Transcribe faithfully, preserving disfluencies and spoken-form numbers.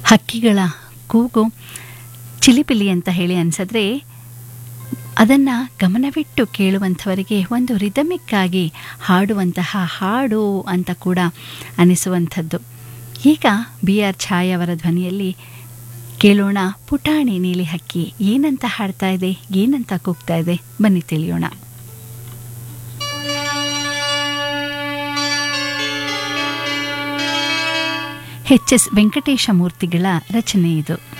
ಹಕ್ಕಿಗಳ ಕೂಗು ಚಿಲಿಪಿಲಿ ಅಂತ ಹೇಳಿ ಅನಿಸಿದ್ರೆ ಅದನ್ನು ಗಮನವಿಟ್ಟು ಕೇಳುವಂಥವರಿಗೆ ಒಂದು ರಿದಮಿಕ್ ಆಗಿ ಹಾಡುವಂತಹ ಹಾಡು ಅಂತ ಕೂಡ ಅನಿಸುವಂಥದ್ದು. ಈಗ ಬಿ ಆರ್ ಛಾಯ್ ಅವರ ಧ್ವನಿಯಲ್ಲಿ ಕೇಳೋಣ ಪುಟಾಣಿ ನೀಲಿ ಹಕ್ಕಿ ಏನಂತ ಹಾಡ್ತಾ ಇದೆ, ಏನಂತ ಕೂಗ್ತಾ ಇದೆ, ಬನ್ನಿ ತಿಳಿಯೋಣ. ಎಚ್ ಎಸ್ ವೆಂಕಟೇಶ ಮೂರ್ತಿಗಳ ರಚನೆ ಇದು.